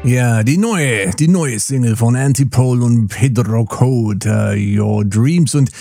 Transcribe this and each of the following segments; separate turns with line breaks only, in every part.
Ja, die neue Single von Antipole und Pedro Code, Your Dreams. Und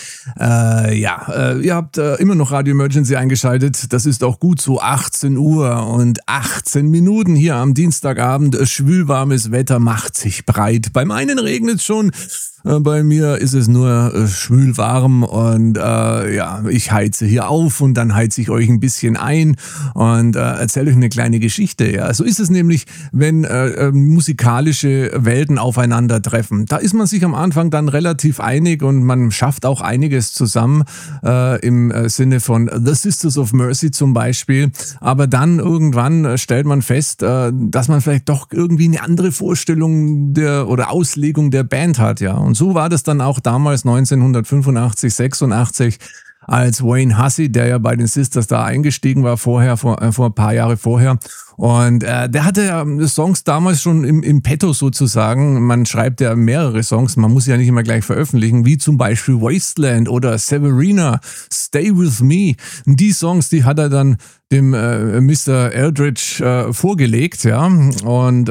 ihr habt immer noch Radio Emergency eingeschaltet. Das ist auch gut so, 18 Uhr und 18 Minuten hier am Dienstagabend. Schwülwarmes Wetter macht sich breit. Beim einen regnet es schon. Bei mir ist es nur schwülwarm und ich heize hier auf und dann heize ich euch ein bisschen ein und erzähle euch eine kleine Geschichte. Ja, so ist es nämlich, wenn musikalische Welten aufeinandertreffen. Da ist man sich am Anfang dann relativ einig und man schafft auch einiges zusammen im Sinne von The Sisters of Mercy zum Beispiel. Aber dann irgendwann stellt man fest, dass man vielleicht doch irgendwie eine andere Vorstellung oder Auslegung der Band hat, ja. Und so war das dann auch damals 1985, 86, als Wayne Hussey, der ja bei den Sisters da eingestiegen war vor ein paar Jahre vorher. Und der hatte ja Songs damals schon im Petto sozusagen. Man schreibt ja mehrere Songs, man muss ja nicht immer gleich veröffentlichen, wie zum Beispiel Wasteland oder Severina, Stay With Me. Die Songs, die hat er dann dem Mr. Eldridge vorgelegt, ja. Und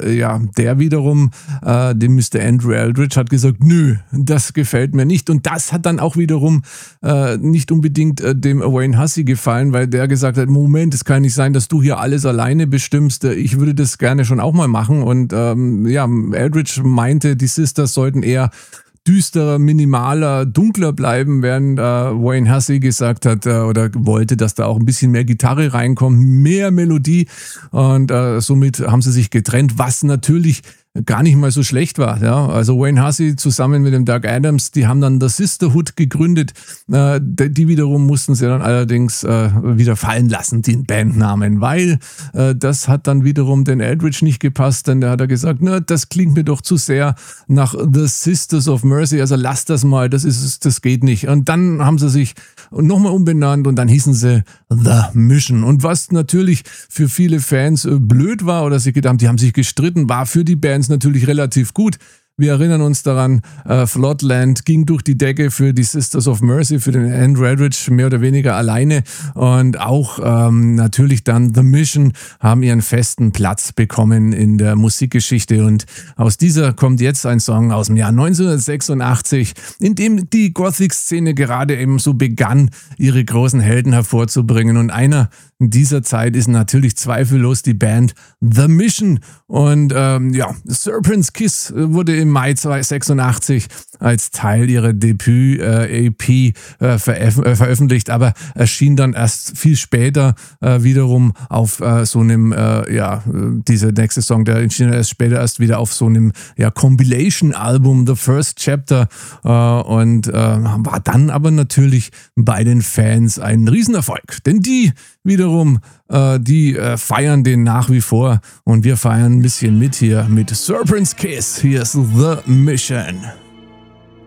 der wiederum, dem Mr. Andrew Eldridge, hat gesagt, nö, das gefällt mir nicht. Und das hat dann auch wiederum nicht unbedingt dem Wayne Hussey gefallen, weil der gesagt hat, Moment, es kann nicht sein, dass du hier alles alleine bestimmst. Ich würde das gerne schon auch mal machen. Und Eldridge meinte, die Sisters sollten eher düsterer, minimaler, dunkler bleiben, während Wayne Hussey gesagt hat oder wollte, dass da auch ein bisschen mehr Gitarre reinkommt, mehr Melodie, und somit haben sie sich getrennt, was natürlich gar nicht mal so schlecht war. Ja? Also Wayne Hussey zusammen mit dem Doug Adams, die haben dann The Sisterhood gegründet. Die wiederum mussten sie dann allerdings wieder fallen lassen, den Bandnamen, weil das hat dann wiederum den Eldridge nicht gepasst, denn der hat gesagt, na, das klingt mir doch zu sehr nach The Sisters of Mercy, also lass das mal, das geht nicht. Und dann haben sie sich nochmal umbenannt und dann hießen sie The Mission. Und was natürlich für viele Fans blöd war oder sie gedacht haben, die haben sich gestritten, war für die Bands natürlich relativ gut. Wir erinnern uns daran, Floodland ging durch die Decke für die Sisters of Mercy, für den Andrew Eldridge mehr oder weniger alleine, und auch natürlich dann The Mission haben ihren festen Platz bekommen in der Musikgeschichte, und aus dieser kommt jetzt ein Song aus dem Jahr 1986, in dem die Gothic-Szene gerade eben so begann, ihre großen Helden hervorzubringen, und einer dieser Zeit ist natürlich zweifellos die Band The Mission, und Serpent's Kiss wurde im Mai 1986 als Teil ihrer Debüt-EP veröffentlicht, aber erschien dann erst viel später wiederum auf so einem, dieser nächste Song, der erschien erst wieder auf so einem Compilation-Album, The First Chapter, und war dann aber natürlich bei den Fans ein Riesenerfolg, denn die wiederum, die feiern den nach wie vor, und wir feiern ein bisschen mit hier mit Serpent's Kiss. Hier ist The Mission.